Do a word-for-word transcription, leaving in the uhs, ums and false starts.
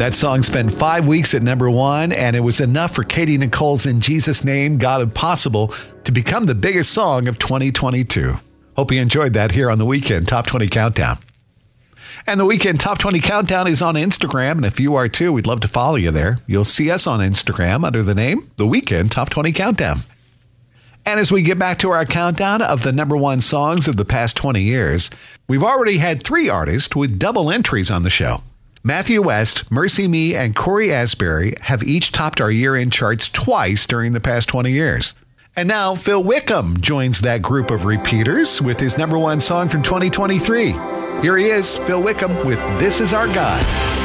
That song spent five weeks at number one, and it was enough for Katie Nicole's In Jesus' Name, God Impossible to become the biggest song of twenty twenty-two. Hope you enjoyed that here on the Weekend Top twenty Countdown. And the Weekend Top twenty Countdown is on Instagram, and if you are too, we'd love to follow you there. You'll see us on Instagram under the name The Weekend Top twenty Countdown. And as we get back to our countdown of the number one songs of the past twenty years, we've already had three artists with double entries on the show. Matthew West, Mercy Me, and Corey Asbury have each topped our year-end charts twice during the past twenty years. And now Phil Wickham joins that group of repeaters with his number one song from twenty twenty-three. Here he is, Phil Wickham with This Is Our God.